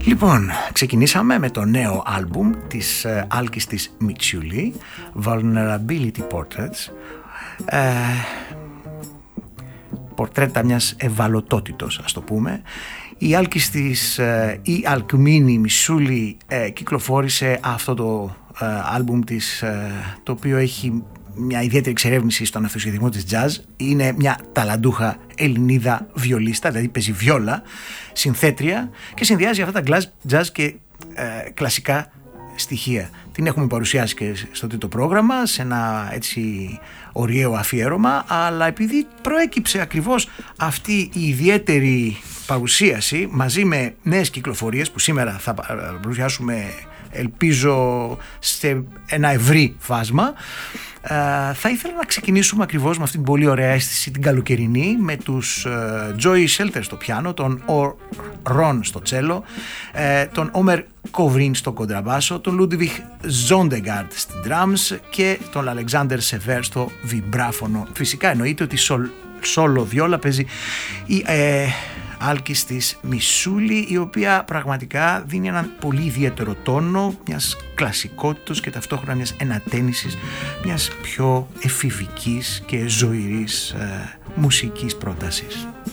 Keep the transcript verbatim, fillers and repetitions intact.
Λοιπόν, ξεκινήσαμε με το νέο άλμπουμ της ε, Άλκης της Μιτσιουλή, Vulnerability Portraits, ε, πορτρέτα μιας ευαλωτότητος, ας το πούμε. Η Άλκης της, ε, η Αλκμίνη Μιτσιουλή ε, κυκλοφόρησε αυτό το ε, άλμπουμ της, ε, το οποίο έχει μια ιδιαίτερη εξερεύνηση στον αυτοσχεδιασμό της jazz. Είναι μια ταλαντούχα Ελληνίδα βιολίστα, δηλαδή παίζει βιόλα, συνθέτρια και συνδυάζει αυτά τα jazz και ε, κλασικά στοιχεία. Την έχουμε παρουσιάσει και στο τρίτο πρόγραμμα σε ένα έτσι ωριαίο αφιέρωμα, αλλά επειδή προέκυψε ακριβώς αυτή η ιδιαίτερη παρουσίαση μαζί με νέες κυκλοφορίες που σήμερα θα παρουσιάσουμε, ελπίζω, σε ένα ευρύ φάσμα, Uh, θα ήθελα να ξεκινήσουμε ακριβώς με αυτήν την πολύ ωραία αίσθηση την καλοκαιρινή, με τους uh, Joey Shelter στο πιάνο, τον Or Ron στο τσέλο, uh, τον Omer Kovrin στο κοντραμπάσο, τον Ludwig Zondergaard στην drums και τον Alexander Sever στο βιμπράφωνο. Φυσικά εννοείται ότι solo βιόλα παίζει η uh, Άλκης της Μιτσιουλή, η οποία πραγματικά δίνει έναν πολύ ιδιαίτερο τόνο μιας κλασικότητας και ταυτόχρονα μιας ενατένισης, μιας πιο εφηβικής και ζωηρής ε, μουσικής πρότασης.